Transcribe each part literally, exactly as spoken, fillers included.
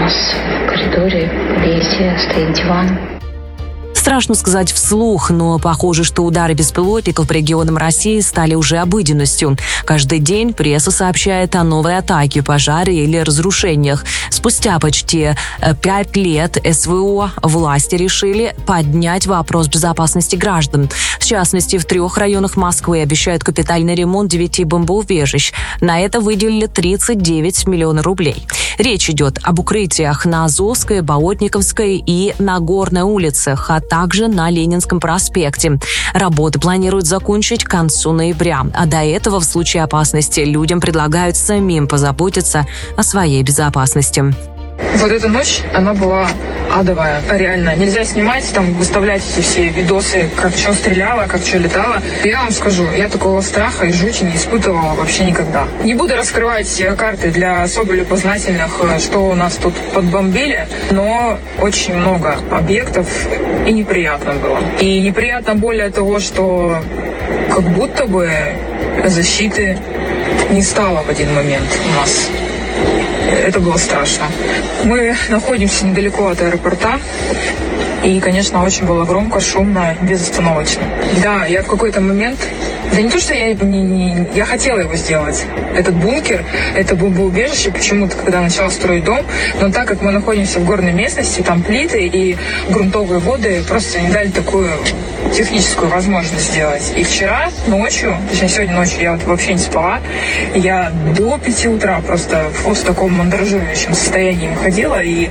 нас в коридоре белье, стоит диван. Страшно сказать вслух, но похоже, что удары беспилотников по регионам России стали уже обыденностью. Каждый день пресса сообщает о новой атаке, пожаре или разрушениях. Спустя почти пять лет СВО власти решили поднять вопрос безопасности граждан. В частности, в трех районах Москвы обещают капитальный ремонт девяти бомбоубежищ. На это выделили тридцать девять миллионов рублей. Речь идет об укрытиях на Азовской, Болотниковской и Нагорной улицах, а также на Ленинском проспекте. Работы планируют закончить к концу ноября, а до этого в случае опасности людям предлагают самим позаботиться о своей безопасности. Вот эта ночь, она была адовая, реально. Нельзя снимать, там, выставлять эти все видосы, как что стреляло, как что летало. Я вам скажу, я такого страха и жути не испытывала вообще никогда. Не буду раскрывать карты для особо любознательных, что у нас тут подбомбили, но очень много объектов, и неприятно было. И неприятно более того, что как будто бы защиты не стало в один момент у нас. Это было страшно. Мы находимся недалеко от аэропорта. И, конечно, очень было громко, шумно, безостановочно. Да, я в какой-то момент... Да не то, что я не, не... Я хотела его сделать. Этот бункер, это бомбоубежище, почему-то, когда начала строить дом. Но так как мы находимся в горной местности, там плиты и грунтовые воды просто не дали такую техническую возможность сделать. И вчера ночью, точнее, сегодня ночью я вот вообще не спала. Я до пяти утра просто в таком мандражирующем состоянии ходила. И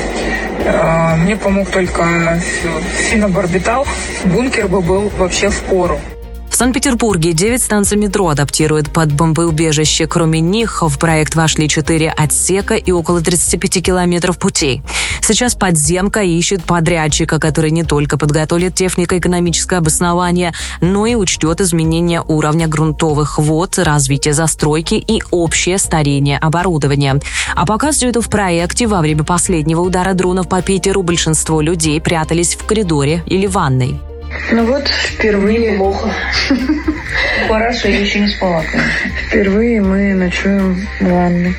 э, мне помог только фенобарбитал. Бункер бы был вообще впору. В Санкт-Петербурге девять станций метро адаптируют под бомбоубежище. Кроме них в проект вошли четыре отсека и около тридцати пяти километров путей. Сейчас подземка ищет подрядчика, который не только подготовит технико-экономическое обоснование, но и учтет изменения уровня грунтовых вод, развитие застройки и общее старение оборудования. А пока все это в проекте, во время последнего удара дронов по Питеру большинство людей прятались в коридоре или ванной. Ну вот, впервые... Неплохо. Хорошо, я еще не спала, конечно. Впервые мы ночуем в ванной.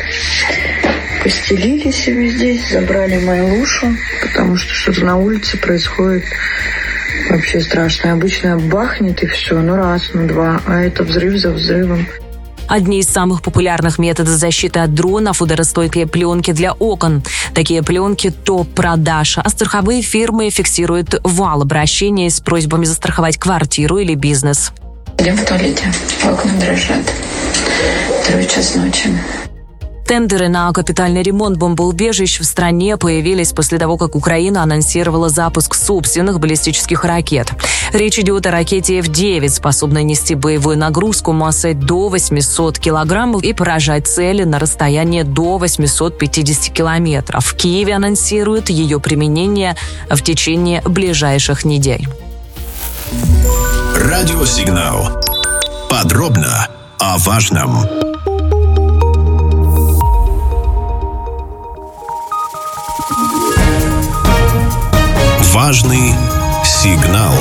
Постелили себе здесь, забрали мою лушу, потому что что-то на улице происходит вообще страшно. Обычно бахнет и все, ну раз, ну два, а это взрыв за взрывом. Одни из самых популярных методов защиты от дронов – ударостойкие пленки для окон. Такие пленки – топ-продаж, а страховые фирмы фиксируют вал обращений с просьбами застраховать квартиру или бизнес. Идем в туалете, окна дрожат. Второй час ночи. Тендеры на капитальный ремонт бомбоубежищ в стране появились после того, как Украина анонсировала запуск собственных баллистических ракет. Речь идет о ракете эф девять, способной нести боевую нагрузку массой до восьмисот килограммов и поражать цели на расстоянии до восьмисот пятидесяти километров. В Киеве анонсируют ее применение в течение ближайших недель. Радиосигнал. Подробно о важном. Важный сигнал.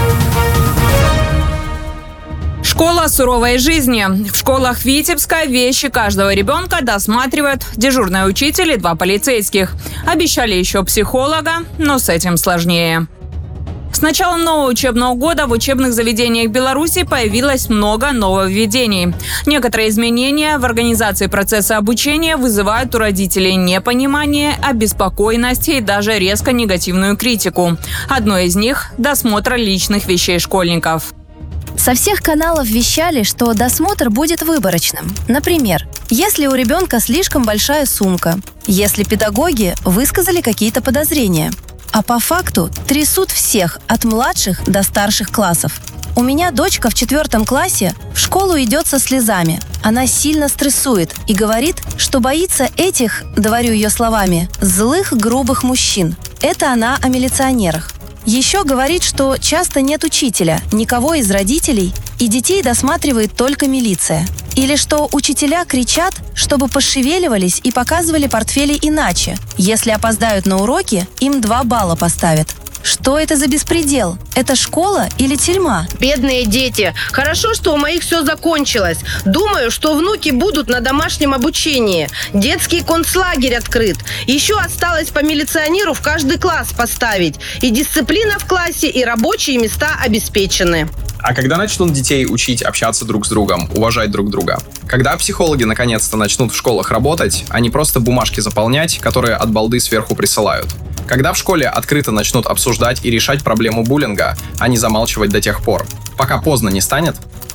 Школа суровой жизни. В школах Витебска вещи каждого ребенка досматривают дежурный учитель и два полицейских. Обещали еще психолога, но с этим сложнее. С началом нового учебного года в учебных заведениях Беларуси появилось много нововведений. Некоторые изменения в организации процесса обучения вызывают у родителей непонимание, обеспокоенность и даже резко негативную критику. Одно из них – досмотр личных вещей школьников. Со всех каналов вещали, что досмотр будет выборочным. Например, если у ребенка слишком большая сумка, если педагоги высказали какие-то подозрения. А по факту трясут всех, от младших до старших классов. У меня дочка в четвертом классе в школу идет со слезами. Она сильно стрессует и говорит, что боится этих, говорю ее словами, злых, грубых мужчин. Это она о милиционерах. Еще говорит, что часто нет учителя, никого из родителей, и детей досматривает только милиция. Или что учителя кричат, чтобы пошевеливались и показывали портфели иначе. Если опоздают на уроки, им два балла поставят. Что это за беспредел? Это школа или тюрьма? Бедные дети. Хорошо, что у моих все закончилось. Думаю, что внуки будут на домашнем обучении. Детский концлагерь открыт. Еще осталось по милиционеру в каждый класс поставить. И дисциплина в классе, и рабочие места обеспечены. А когда начнут детей учить общаться друг с другом, уважать друг друга? Когда психологи наконец-то начнут в школах работать, а не просто бумажки заполнять, которые от балды сверху присылают? Когда в школе открыто начнут обсуждать и решать проблему буллинга, а не замалчивать до тех пор, пока поздно не станет?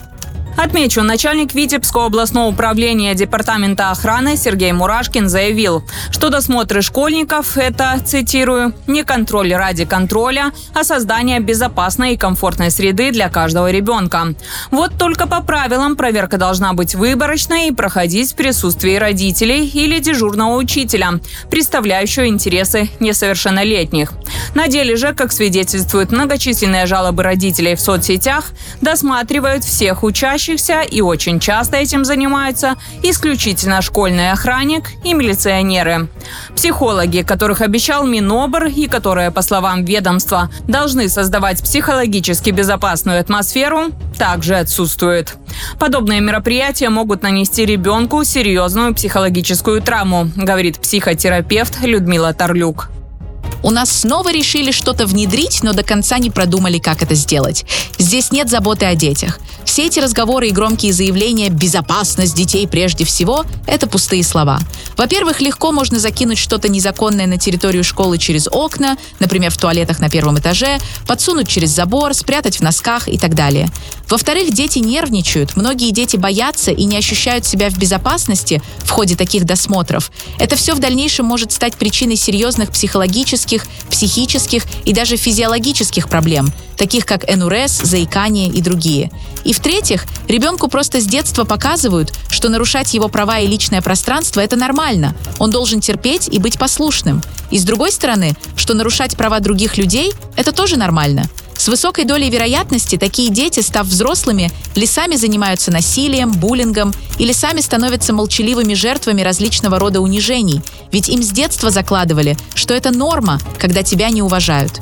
Отмечу, начальник Витебского областного управления Департамента охраны Сергей Мурашкин заявил, что досмотры школьников – это, цитирую, «не контроль ради контроля, а создание безопасной и комфортной среды для каждого ребенка». Вот только по правилам проверка должна быть выборочной и проходить в присутствии родителей или дежурного учителя, представляющего интересы несовершеннолетних. На деле же, как свидетельствуют многочисленные жалобы родителей в соцсетях, досматривают всех учащихся, и очень часто этим занимаются исключительно школьный охранник и милиционеры. Психологи, которых обещал Минобр и которые, по словам ведомства, должны создавать психологически безопасную атмосферу, также отсутствуют. Подобные мероприятия могут нанести ребенку серьезную психологическую травму, говорит психотерапевт Людмила Тарлюк. У нас снова решили что-то внедрить, но до конца не продумали, как это сделать. Здесь нет заботы о детях. Все эти разговоры и громкие заявления «безопасность детей прежде всего» — это пустые слова. Во-первых, легко можно закинуть что-то незаконное на территорию школы через окна, например, в туалетах на первом этаже, подсунуть через забор, спрятать в носках и так далее. Во-вторых, дети нервничают, многие дети боятся и не ощущают себя в безопасности в ходе таких досмотров. Это все в дальнейшем может стать причиной серьезных психологических, психических и даже физиологических проблем, таких как эн эр эс, заикание и другие. И в-третьих, ребенку просто с детства показывают, что нарушать его права и личное пространство – это нормально. Он должен терпеть и быть послушным. И с другой стороны, что нарушать права других людей – это тоже нормально. С высокой долей вероятности такие дети, став взрослыми, или сами занимаются насилием, буллингом, или сами становятся молчаливыми жертвами различного рода унижений, ведь им с детства закладывали, что это норма, когда тебя не уважают.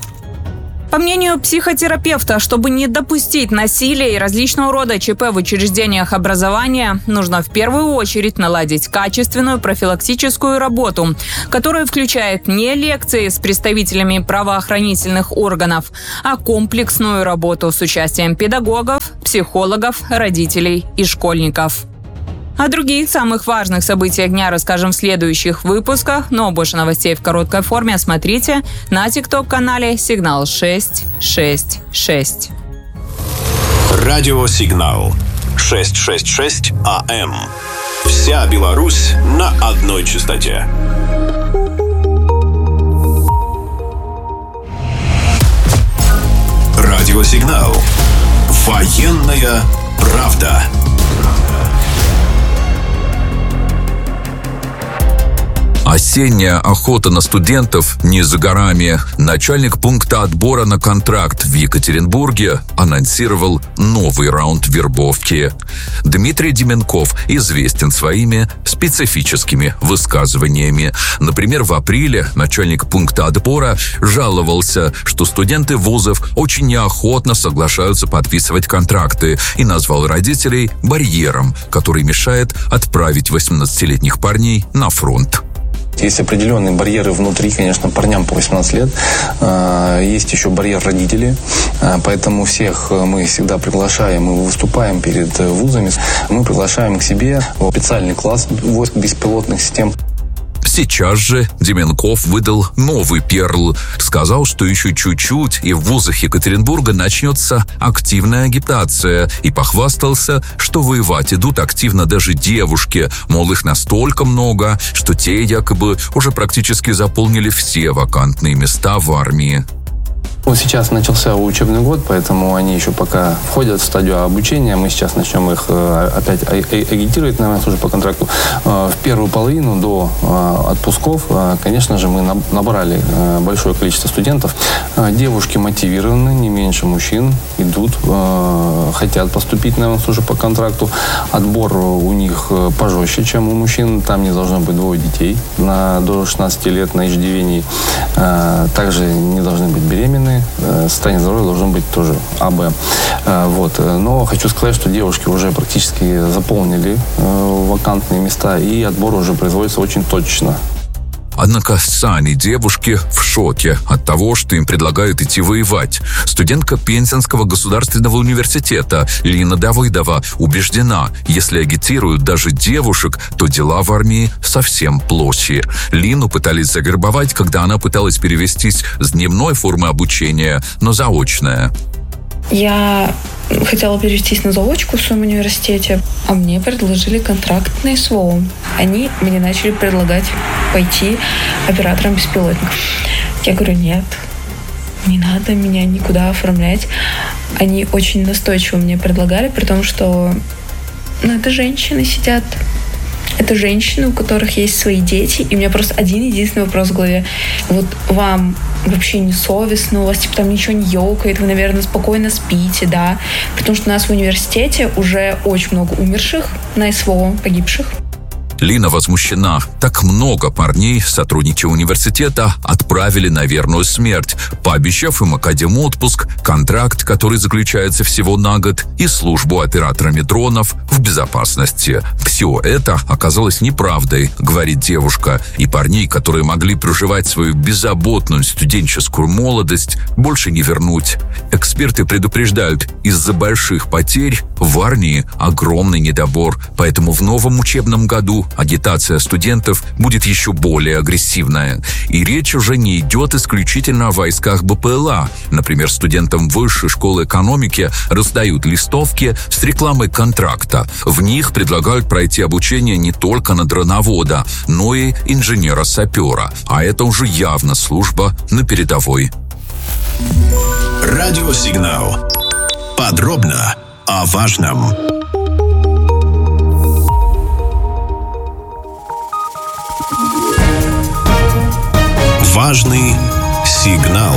По мнению психотерапевта, чтобы не допустить насилия и различного рода ЧП в учреждениях образования, нужно в первую очередь наладить качественную профилактическую работу, которая включает не лекции с представителями правоохранительных органов, а комплексную работу с участием педагогов, психологов, родителей и школьников. О других самых важных событиях дня расскажем в следующих выпусках, но больше новостей в короткой форме смотрите на тикток-канале «Сигнал шесть шесть шесть». Радио «Сигнал» шестьсот шестьдесят шесть А М. Вся Беларусь на одной частоте. Радио «Сигнал». Военная правда. Осенняя охота на студентов не за горами. Начальник пункта отбора на контракт в Екатеринбурге анонсировал новый раунд вербовки. Дмитрий Деменков известен своими специфическими высказываниями. Например, в апреле начальник пункта отбора жаловался, что студенты вузов очень неохотно соглашаются подписывать контракты, и назвал родителей барьером, который мешает отправить восемнадцатилетних парней на фронт. Есть определенные барьеры внутри, конечно, парням по восемнадцать лет. Есть еще барьер родителей. Поэтому всех мы всегда приглашаем и выступаем перед вузами. Мы приглашаем к себе в специальный класс войск беспилотных систем. Сейчас же Деменков выдал новый перл. Сказал, что еще чуть-чуть, и в вузах Екатеринбурга начнется активная агитация. И похвастался, что воевать идут активно даже девушки. Мол, их настолько много, что те якобы уже практически заполнили все вакантные места в армии. Вот сейчас начался учебный год, поэтому они еще пока входят в стадию обучения. Мы сейчас начнем их опять агитировать на службу по контракту. В первую половину до отпусков, конечно же, мы набрали большое количество студентов. Девушки мотивированы, не меньше мужчин, идут, хотят поступить на службу по контракту. Отбор у них пожестче, чем у мужчин. Там не должно быть двое детей на, до шестнадцати лет на иждивении. Также не должны быть беременные. стороны, состояние здоровья должно быть тоже А Б. Вот. Но хочу сказать, что девушки уже практически заполнили вакантные места, и отбор уже производится очень точно. Однако сами девушки в шоке от того, что им предлагают идти воевать. Студентка Пензенского государственного университета Лина Давыдова убеждена, если агитируют даже девушек, то дела в армии совсем плохи. Лину пытались завербовать, когда она пыталась перевестись с дневной формы обучения на заочное. Я хотела перевестись на заочку в своем университете, а мне предложили контракт на СВО. Они мне начали предлагать пойти оператором беспилотников. Я говорю, нет, не надо меня никуда оформлять. Они очень настойчиво мне предлагали, при том, что ну, это женщины сидят. Это женщины, у которых есть свои дети, и у меня просто один единственный вопрос в голове. Вот вам вообще не совестно, у вас типа там ничего не ёкает, вы, наверное, спокойно спите, да? Потому что у нас в университете уже очень много умерших на СВО, погибших. Лина возмущена. Так много парней, сотрудники университета, отправили на верную смерть, пообещав им академ-отпуск, контракт, который заключается всего на год, и службу операторами дронов в безопасности. Все это оказалось неправдой, говорит девушка, и парней, которые могли проживать свою беззаботную студенческую молодость, больше не вернуть. Эксперты предупреждают, из-за больших потерь в армии огромный недобор, поэтому в новом учебном году агитация студентов будет еще более агрессивная. И речь уже не идет исключительно о войсках Б П Л А. Например, студентам Высшей школы экономики раздают листовки с рекламой контракта. В них предлагают пройти обучение не только на дроновода, но и инженера-сапера. А это уже явно служба на передовой. Радиосигнал. Подробно о важном. Важный сигнал.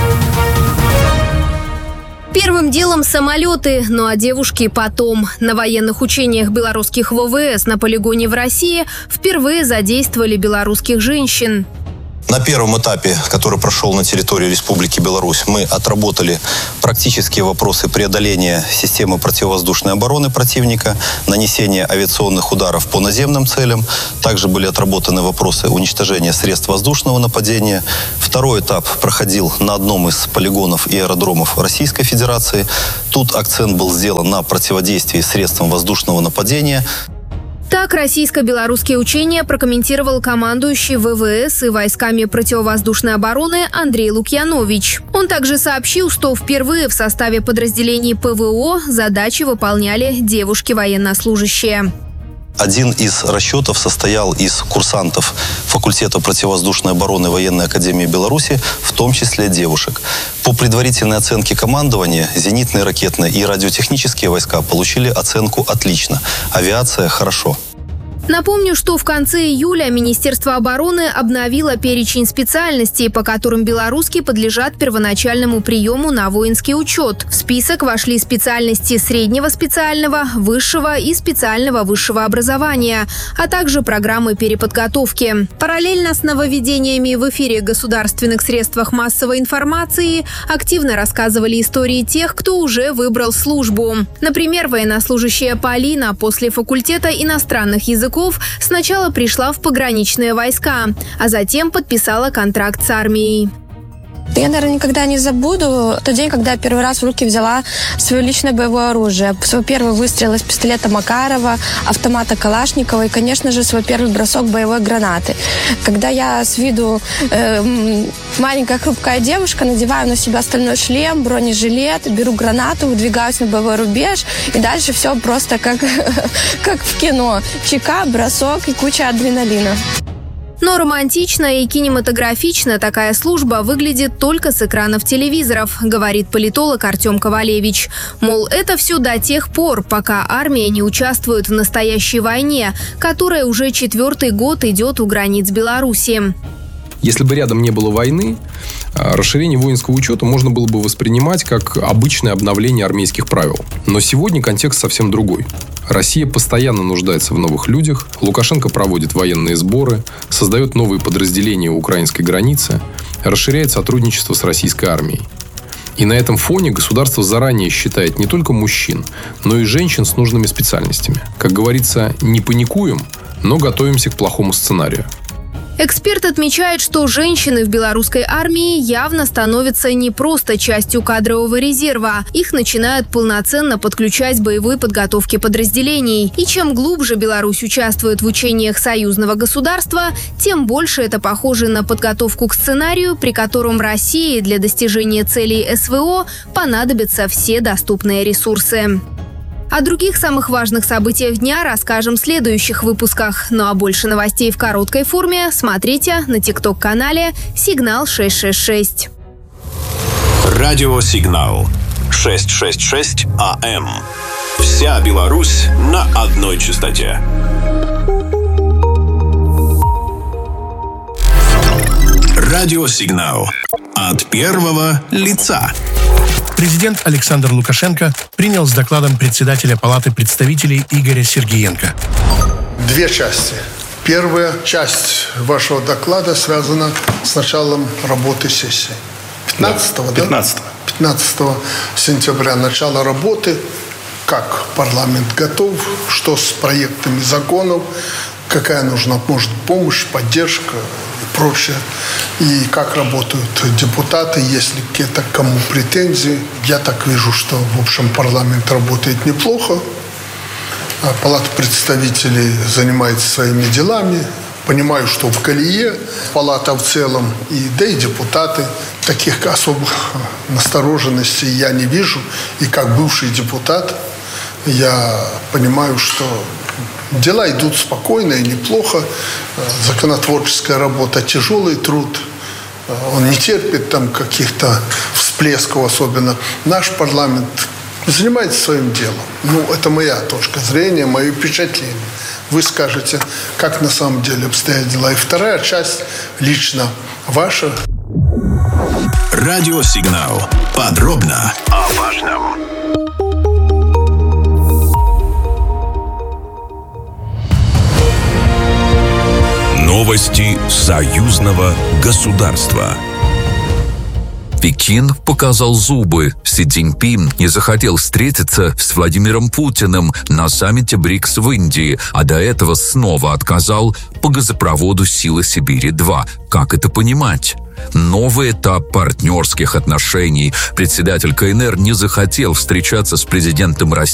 Первым делом самолеты, ну а девушки потом. На военных учениях белорусских В В С на полигоне в России впервые задействовали белорусских женщин. На первом этапе, который прошел на территории Республики Беларусь, мы отработали практические вопросы преодоления системы противовоздушной обороны противника, нанесения авиационных ударов по наземным целям. Также были отработаны вопросы уничтожения средств воздушного нападения. Второй этап проходил на одном из полигонов и аэродромов Российской Федерации. Тут акцент был сделан на противодействии средствам воздушного нападения. Так российско-белорусские учения прокомментировал командующий В В С и войсками противовоздушной обороны Андрей Лукьянович. Он также сообщил, что впервые в составе подразделений П В О задачи выполняли девушки-военнослужащие. Один из расчетов состоял из курсантов факультета противовоздушной обороны Военной академии Беларуси, в том числе девушек. По предварительной оценке командования, зенитные, ракетные и радиотехнические войска получили оценку «отлично», авиация «хорошо». Напомню, что в конце июля Министерство обороны обновило перечень специальностей, по которым белорусские подлежат первоначальному приему на воинский учет. В список вошли специальности среднего специального, высшего и специального высшего образования, а также программы переподготовки. Параллельно с нововведениями в эфире государственных средствах массовой информации активно рассказывали истории тех, кто уже выбрал службу. Например, военнослужащая Полина после факультета иностранных языков сначала пришла в пограничные войска, а затем подписала контракт с армией. Я, наверное, никогда не забуду тот день, когда я первый раз в руки взяла свое личное боевое оружие. Свой первый выстрел из пистолета Макарова, автомата Калашникова и, конечно же, свой первый бросок боевой гранаты. Когда я с виду э, маленькая хрупкая девушка надеваю на себя стальной шлем, бронежилет, беру гранату, выдвигаюсь на боевой рубеж, и дальше все просто как, как в кино. Чека, бросок и куча адреналина. Но романтично и кинематографично такая служба выглядит только с экранов телевизоров, говорит политолог Артем Ковалевич. Мол, это все до тех пор, пока армия не участвует в настоящей войне, которая уже четвертый год идет у границ Беларуси. Если бы рядом не было войны, расширение воинского учета можно было бы воспринимать как обычное обновление армейских правил. Но сегодня контекст совсем другой. Россия постоянно нуждается в новых людях, Лукашенко проводит военные сборы, создает новые подразделения у украинской границы, расширяет сотрудничество с российской армией. И на этом фоне государство заранее считает не только мужчин, но и женщин с нужными специальностями. Как говорится, не паникуем, но готовимся к плохому сценарию. Эксперт отмечает, что женщины в белорусской армии явно становятся не просто частью кадрового резерва. Их начинают полноценно подключать к боевой подготовке подразделений. И чем глубже Беларусь участвует в учениях союзного государства, тем больше это похоже на подготовку к сценарию, при котором России для достижения целей СВО понадобятся все доступные ресурсы. О других самых важных событиях дня расскажем в следующих выпусках. Ну а больше новостей в короткой форме смотрите на тикток-канале «Сигнал шесть шесть шесть». Радио «Сигнал» шестьсот шестьдесят шесть АМ. Вся Беларусь на одной частоте. Радио «Сигнал» от первого лица. Президент Александр Лукашенко принял с докладом председателя Палаты представителей Игоря Сергеенко. Две части. Первая часть вашего доклада связана с началом работы сессии. пятнадцатого, да? пятнадцатого. пятнадцатого сентября начало работы. Как парламент готов, что с проектами законов, какая нужна, может, помощь, поддержка и прочее. И как работают депутаты, есть ли какие-то кому претензии. Я так вижу, что, в общем, парламент работает неплохо. Палата представителей занимается своими делами. Понимаю, что в колее палата в целом, и, да и депутаты. Таких особых настороженностей я не вижу. И как бывший депутат я понимаю, что дела идут спокойно и неплохо. Законотворческая работа – тяжелый труд. Он не терпит там каких-то всплесков особенно. Наш парламент занимается своим делом. Ну, это моя точка зрения, мое впечатление. Вы скажете, как на самом деле обстоят дела. И вторая часть лично ваша. Радио «Сигнал». Подробно о важном. Новости союзного государства. Пекин показал зубы. Си Цзиньпин не захотел встретиться с Владимиром Путиным на саммите БРИКС в Индии, а до этого снова отказал по газопроводу «Сила Сибири-два». Как это понимать? Новый этап партнерских отношений. Председатель КНР не захотел встречаться с президентом России